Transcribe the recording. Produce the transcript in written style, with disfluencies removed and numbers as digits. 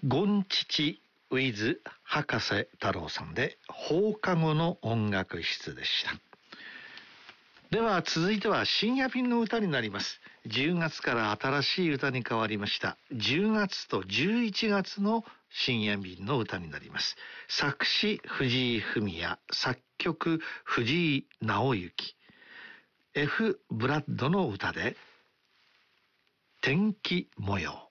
ゴンチチウィズ博士太郎さんで放課後の音楽室でした。では続いては深夜便の歌になります。10月から新しい歌に変わりました。10月と11月の深夜便の歌になります。作詞藤井フミヤ、作曲藤井直之、Fブラッドの歌で天気模様。